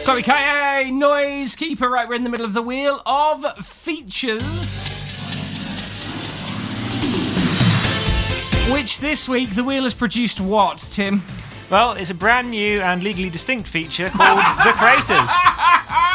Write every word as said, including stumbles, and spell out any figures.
Tommy Kaye, Noise Keeper. Right, we're in the middle of the wheel of features. Which this week, the wheel has produced what, Tim? Well, it's a brand new and legally distinct feature called The Creators.